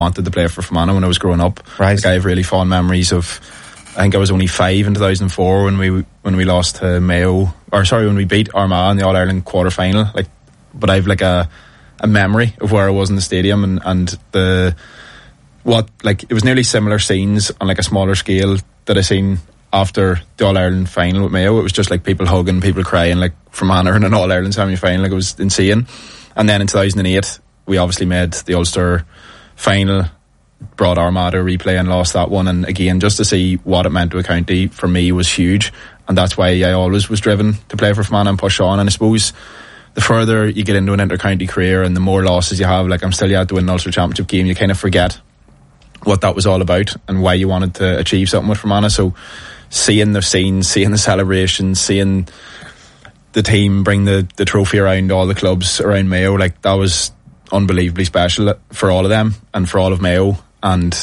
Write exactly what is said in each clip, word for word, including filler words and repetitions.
wanted to play for Fermanagh when I was growing up. Right. Like, I have really fond memories of, I think I was only five in two thousand four when we when we lost to Mayo, or sorry, when we beat Armagh in the All-Ireland quarter-final. Like, but I've like a a memory of where I was in the stadium, and, and the what like it was nearly similar scenes on like a smaller scale that I seen after the All-Ireland final with Mayo. It was just like people hugging, people crying, like Fermanagh in an All-Ireland semi-final. Like, it was insane. And then in two thousand eight we obviously made the Ulster final, brought Armagh to a replay and lost that one. And again, just to see what it meant to a county for me was huge, and that's why I always was driven to play for Fermanagh and push on. And I suppose the further you get into an inter-county career and the more losses you have, like I'm still yet to win an Ulster Championship game, you kind of forget what that was all about and why you wanted to achieve something with Fermanagh. So seeing the scenes, seeing the celebrations, seeing the team bring the, the trophy around all the clubs around Mayo, like that was unbelievably special for all of them and for all of Mayo. And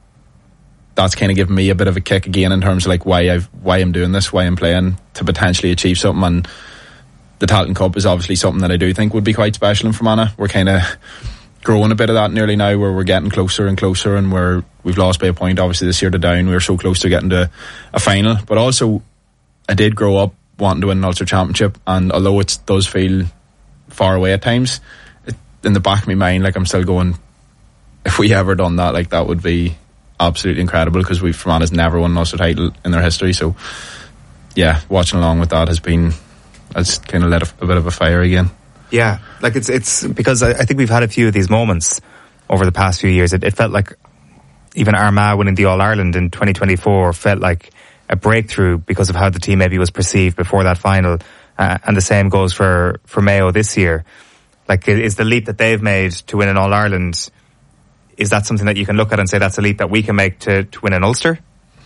that's kind of given me a bit of a kick again in terms of like why I've why I'm doing this, why I'm playing, to potentially achieve something. And the Tailteann Cup is obviously something that I do think would be quite special in Fermanagh. We're kind of growing a bit of that nearly now, where we're getting closer and closer, and we're we've lost by a point obviously this year to Down. We were so close to getting to a final. But also I did grow up wanting to win an Ulster Championship, and although it does feel far away at times, it, in the back of my mind, like I'm still going, if we ever done that, like that would be absolutely incredible, because we've Fermanagh's never won an Ulster title in their history. So yeah, watching along with that has been, it's kind of lit a, a bit of a fire again. Yeah, like it's it's because I, I think we've had a few of these moments over the past few years. It, it felt like even Armagh winning the All-Ireland in twenty twenty-four felt like a breakthrough because of how the team maybe was perceived before that final, uh, and the same goes for, for Mayo this year. Like, is the leap that they've made to win an All-Ireland, is that something that you can look at and say that's a leap that we can make to, to win an Ulster?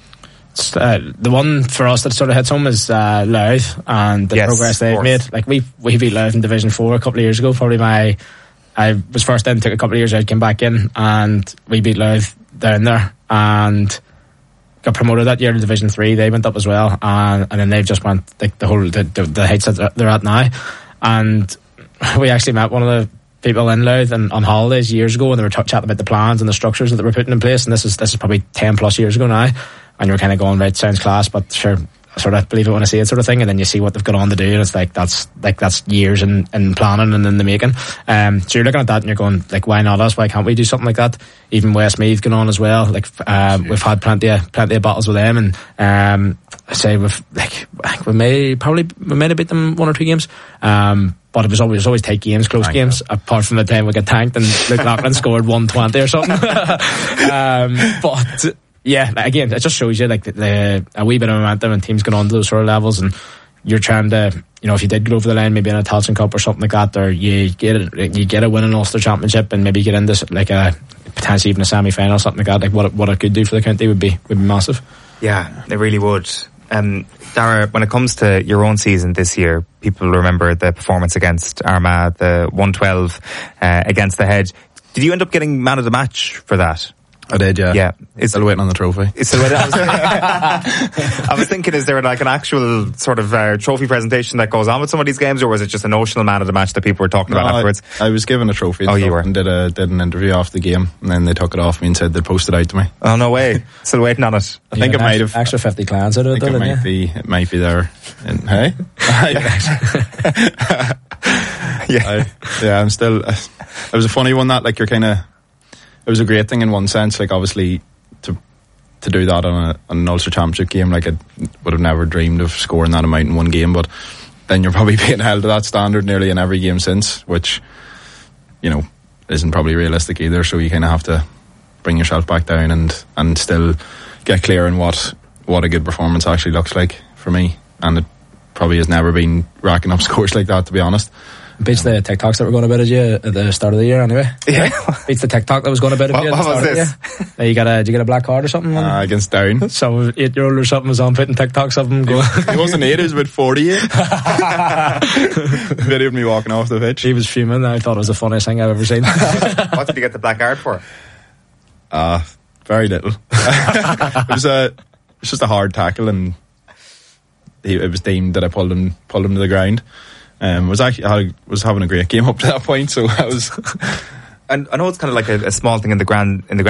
Uh, the one for us that sort of hits home is uh, Louth and the yes, progress they've made. Like we we beat Louth in Division Four a couple of years ago. Probably my I was first in, took a couple of years out, came back in, and we beat Louth down there and got promoted that year to Division Three. They went up as well, and and then they've just went like the whole the, the, the heights that they're at now. And we actually met one of the people in Louth and on holidays years ago, and they were t- chatting about the plans and the structures that they were putting in place. And this is this is probably ten plus years ago now. And you're kind of going, right, sounds class, but sure, sort of believe it when I see it, sort of thing. And then you see what they've got on to do, and it's like that's like that's years in, in planning and in the making. Um, so you're looking at that and you're going, like, why not us? Why can't we do something like that? Even Westmeath going on as well. Like, um, we've had plenty of plenty of battles with them, and um, I say we've like we may probably we may have beat them one or two games. Um, but it was always, it was always tight games, close I games, know. Apart from the time we got tanked and Luke Loughlin scored one twenty or something. um, but yeah, again, it just shows you like the, the, a wee bit of momentum, and teams going on to those sort of levels, and you're trying to, you know, if you did go over the line, maybe in a Tailteann Cup or something like that, or you get it, you get a win in Ulster Championship, and maybe get into like a potentially even a semi-final, something like that. Like what it, what it could do for the county would be would be massive. Yeah, it really would. Um, Dara, when it comes to your own season this year, people remember the performance against Armagh, the one twelve uh, against the Hedge. Did you end up getting man of the match for that? I did, yeah. Yeah. It's still waiting on the trophy. It's still waiting. I was, I was thinking, is there like an actual sort of uh, trophy presentation that goes on with some of these games, or was it just a notional man of the match that people were talking no, about afterwards? I, I was given a trophy. Oh, you were? And did a did an interview after the game, and then they took it off me and said they'd post it out to me. Oh, no way. Still waiting on it. I think yeah, it might have. Extra fifty clans out of it, I think though, it might yeah. be, it might be there. In, hey? yeah. I, yeah, I'm still, uh, it was a funny one that, like, you're kind of, it was a great thing in one sense, like, obviously, to to do that on, a, on an Ulster Championship game, like I would have never dreamed of scoring that amount in one game, but then you're probably being held to that standard nearly in every game since, which, you know, isn't probably realistic either, so you kind of have to bring yourself back down and, and still get clear on what, what a good performance actually looks like for me, and it probably has never been racking up scores like that, to be honest. Beats the TikToks that were going a bit at you at the start of the year, anyway. Yeah. Beats the TikTok that was going a bit at what, you at the start of the year. Uh, you got a, did you get a black card or something? Uh, against Down. Some eight-year-old or something was on putting TikToks of him going. He wasn't eight, he was about forty-eight. Video of me walking off the pitch. He was fuming. I thought it was the funniest thing I've ever seen. What did you get the black card for? Uh, very little. it was a, it was just a hard tackle, and he, it was deemed that I pulled him, pulled him to the ground. Um, was actually I was having a great game up to that point, so I was I know it's kind of like a, a small thing in the grand in the grand